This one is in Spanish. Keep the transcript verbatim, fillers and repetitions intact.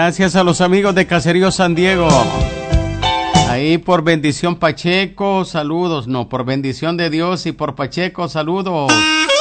Gracias a los amigos de Caserío San Diego. Ahí por bendición Pacheco, saludos. No, por bendición de Dios y por Pacheco, saludos.